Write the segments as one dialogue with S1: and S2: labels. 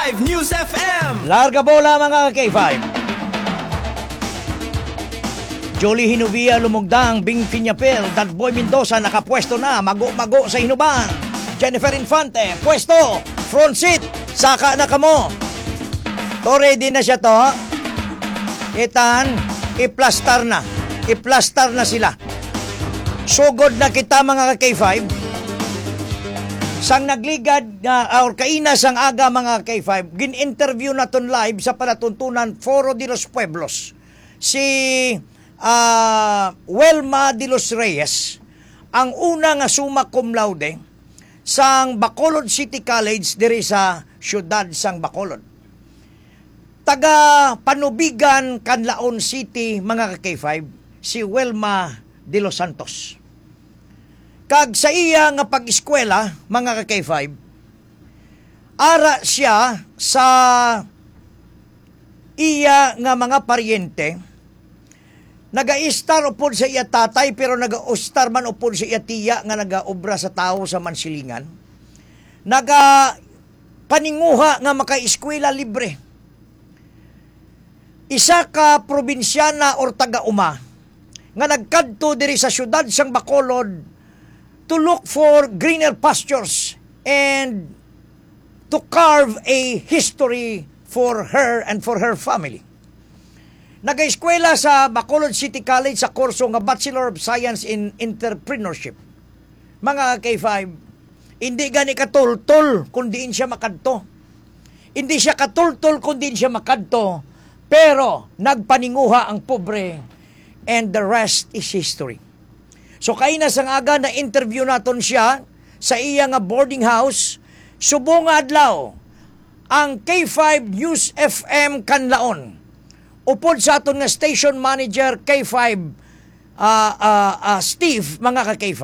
S1: K5 News FM.
S2: Larga bola mga K5. Jolie Hinubia lumugdang, Bing Piñapel, Boy Mendoza nakapwesto na, mago-mago sa hinuban. Jennifer Infante, pwesto, front seat, saka na kamo. To ready na siya to. Itan, iplastar na sila. Sugod na kita mga K5. Sang nagligad or kaina sang aga mga K5, gin-interview naton live sa palatuntunan Foro de los Pueblos. Si Welma de los Reyes, ang una nga summa cum laude sang Bacolod City College diri sa siyudad sang Bacolod. Taga Panubigan, Canlaon City mga K5, si Welma de los Santos. Kag sa iya nga pag-eskwela, mga K5, ara siya sa iya nga mga paryente, naga-star upod sa iya tatay, pero naga-star man upod sa iya tiya nga naga-obra sa tao sa Mansilingan. Naga-paninguha nga maka-eskwela libre. Isa ka probinsyana or taga-uma, nga nagkadto diri sa syudad sang Bacolod, to look for greener pastures and to carve a history for her and for her family. Nag-eskwela sa Bacolod City College sa kurso nga Bachelor of Science in Entrepreneurship. Mga K5, hindi gani katultol kung diin siya makadto. Hindi siya katultol kung diin siya makadto, pero nagpaninguha ang pobre, and the rest is history. So kaina sang aga na interview naton siya sa iya nga boarding house, subong nga adlaw ang K5 News FM Canlaon. Upod sa aton nga station manager K5 Steve mga ka K5.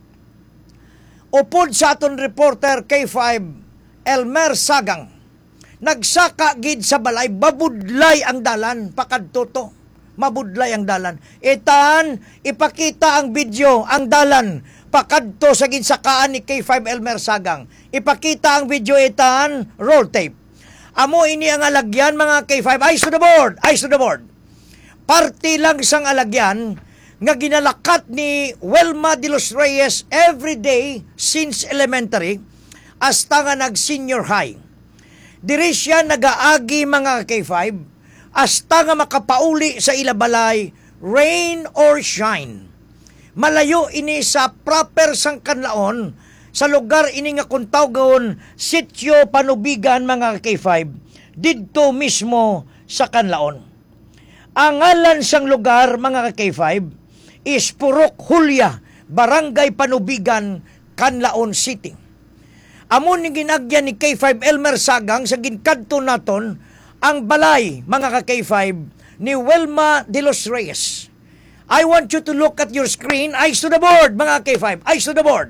S2: Upod sa aton reporter K5 Elmer Sagang. Nagsaka gid sa balay, babudlay ang dalan pakadto to. Mabudlay ang dalan. Itan, ipakita ang video, ang dalan, pakadto sa ginsakaan ni K5 Elmer Sagang. Ipakita ang video, itan, roll tape. Amo ini ang alagyan, mga K5. Eyes to the board! Eyes to the board! Party lang sang alagyan nga ginalakat ni Welma de los Reyes every day since elementary hasta nga nag-senior high. Diri siya nagaagi, mga K5, hasta nga makapauli sa ilabalay, rain or shine. Malayo ini sa proper sang Canlaon, sa lugar ini nga kuntawgon Sitio Panubigan, mga K5, didto mismo sa Canlaon. Ang ngalan sang lugar, mga K5, is Purok Hulya, Barangay Panubigan, Canlaon City. Amon ni ginagyan ni K5 Elmer Sagang sa ginkadto naton ang balay, mga ka-K5, ni Welma de los Reyes. I want you to look at your screen. Eyes to the board, mga K5. Eyes to the board.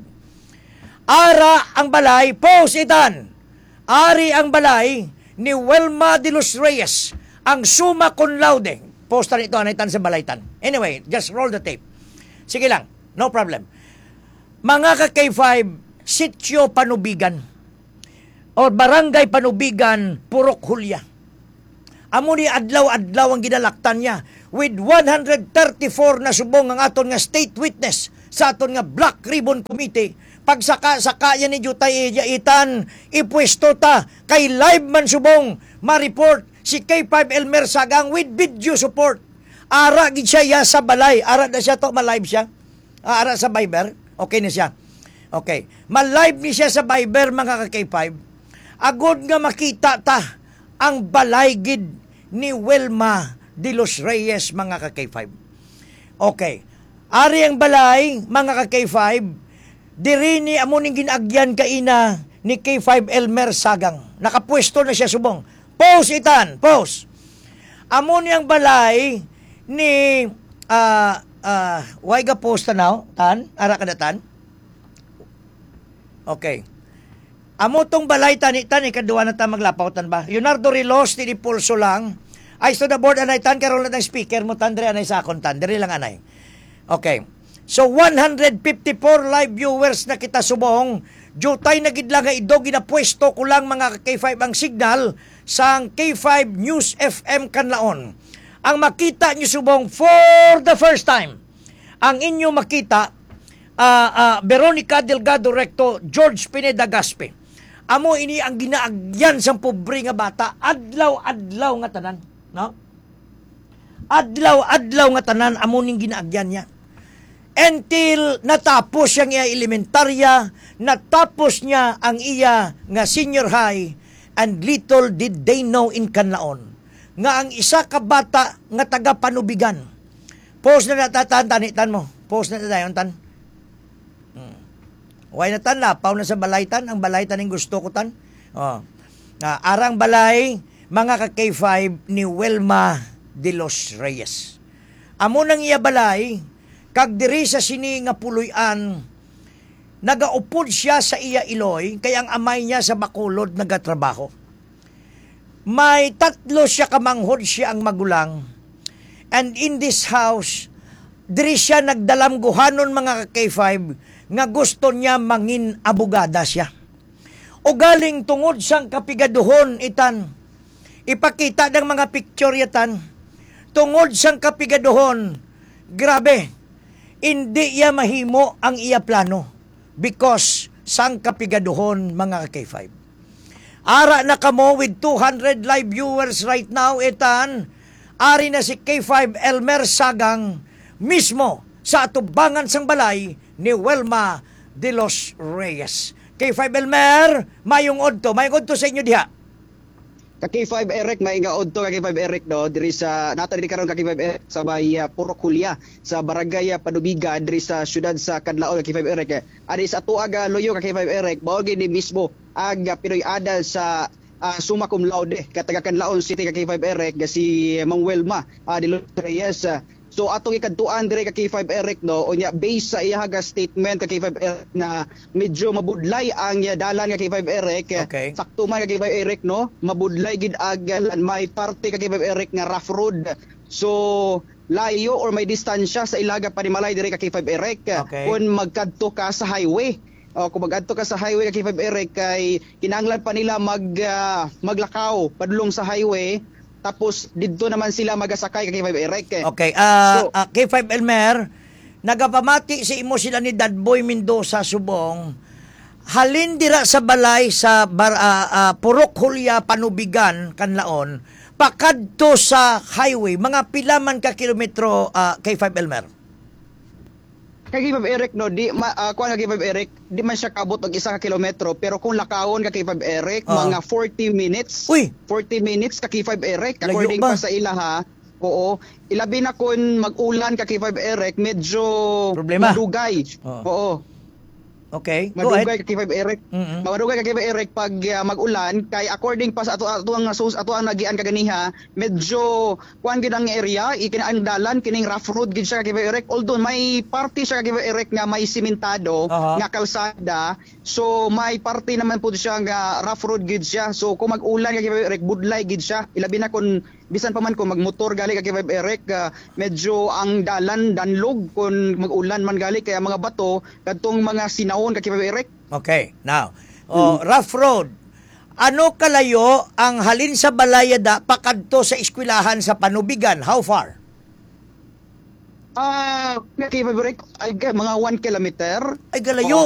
S2: Ara ang balay, pause itan. Ari ang balay ni Welma de los Reyes, ang summa cum laude. Posta nito, anaitan sa balaytan. Anyway, just roll the tape. Sige lang, no problem. Mga ka-K5, Sitio Panubigan, or Barangay Panubigan, Purok Hulya. Amo ni adlaw-adlaw ang ginalaktan niya with 134 na subong ang aton nga state witness sa aton nga Black Ribbon Committee. Pagsaka-saka yan ni Jutay Itan, ipwesto ta kay live man subong ma-report si K5 Elmer Sagang with video support. Ara gid siya sa balay. Ara na siya to, ma-live siya. Ara sa Viber. Okay na siya. Okay. Ma-live ni siya sa Viber, mga ka-K5. Agod nga makita ta ang balay gid ni Welma de los Reyes, mga ka-K5. Okay. Ari ang balay, mga ka-K5, diri ni amuning ginagyan kaina ni K5 Elmer Sagang. Nakapwesto na siya subong. Pause itan, pause. Amuni ang balay ni why ga post now? Tan, ara kada tan. Okay. Amo tong balay tani-tan ikaduwa na ta maglapawtan ba? Leonardo Rilos ti pulso lang. Ay to the board anay tan karon lang speaker mo tan diri anay sa akon tan. Diri lang anay. Okay. So 154 live viewers na kita subong. Jutay na gid lang nga ido ginapwesto ko lang mga K5 ang signal sa K5 News FM Kanlaon. Ang makita niyo subong for the first time. Ang inyo makita Veronica Delgado Recto, George Pineda Gaspe. Amo ini ang ginaagyan sa pobre nga bata adlaw-adlaw nga tanan, no? Adlaw-adlaw nga tanan amo ning ginaagyan niya. Until natapos siyang iya elementarya, natapos niya ang iya nga senior high, and little did they know in Kanlaon nga ang isa ka bata nga taga Panubigan. Post na tanitan mo. Post na tayo tan. Way na tan lapaw na sa balaytan, ang balaytan ning gusto ko tan. Arang balay mga ka K5 ni Wilma de los Reyes. Amo nang iya balay kag diri sa sini nga puloy-an nagaupod siya sa iya iloy kay ang amay niya sa Bacolod nagatrabaho. May 3 siya kamanghod siya ang magulang. And in this house diri siya nagdalamguhanon mga K5 nga gusto niya mangin abogada siya. O galing tungod sang kapigaduhon itan. Ipakita ng mga picture yatan. Tungod sang kapigaduhon, grabe, hindi iya mahimo ang iya plano because sang kapigaduhon mga K5. Ara na kamo with 200 live viewers right now itan. Ari na si K5 Elmer Sagang mismo sa atubangan sang balay ni Wilma de los Reyes. K5 Elmer, mayong odto sa inyo diha.
S1: Ka K5 Eric may nga odto ka K5 Eric no diri sa nata diri karon ka K5 Eric sa bay Purok Hulya sa barangay Panubigan diri sa syudad sa Kanlaon ka K5 Eric. Ari sa tuaga loyo ka K5 Eric mao gini mismo ang Pinoy Adal sa summa cum laude kataga Kanlaon City ka K5 Eric si Mang Wilma de los Reyes. So atong ikadtuan dire ka K5 Eric no unya based sa iyaga statement ka K5 Eric na medyo mabudlay ang dalan ka K5 Eric.
S2: Okay.
S1: Sakto man ka K5 Eric no mabudlay gid agalan may parte ka K5 Eric nga rough road. So layo or may distansya sa ilaga panimalay dire ka K5 Eric.
S2: Okay.
S1: Kung magkadto ka sa highway kung mag-adto ka sa highway ka K5 Eric kay kinahanglan pa nila maglakaw padulong sa highway tapos didto naman sila magasakay kay K5 Eric.
S2: Okay, K5 Elmer, nagapamati si imo sila ni Dadboy Mendoza subong. Halin dira sa balay sa Purok Hulya Panubigan Kanlaon, pakadto sa highway, mga pila man ka kilometro K5 Elmer.
S1: Kay K5 Eric no di kuan kay K5 Eric di man siya kabot og 1 kilometro pero kung lakawon ka K5 Eric mga 40 minutes.
S2: Uy,
S1: 40 minutes ka K5 Eric
S2: layo
S1: according
S2: ba?
S1: pa sa ila ha. Oo, ilabi na kung mag-ulan ka K5 Eric medyo
S2: Problema.
S1: madugay. Oo.
S2: Okay, go ahead.
S1: Madugay ka K5 Eric. Madugay ka K5 Eric pag mag-ulan kay according pa sa ato ang nagian kaganiha medyo kuan gid ang area ikinaan dalan kining rough road gid siya ka K5 Eric although may parte siya ka K5 Eric nga may simentado nga kalsada so may parte naman pud siya nga rough road gid siya so kung mag-ulan ka K5 Eric budlay gid siya ilabi na kung bisan pa man kung magmotor gali ka K5 Eric medyo ang dalan danlog kung mag-ulan man gali kaya mga bato kadtong mga sinaon ka K5 Eric.
S2: Okay, now, rough road. Ano kalayo ang halin sa Balayada pakadto sa eskwelahan sa Panubigan? How far?
S1: K5 Eric ay mga 1 kilometer.
S2: Ay, galayo.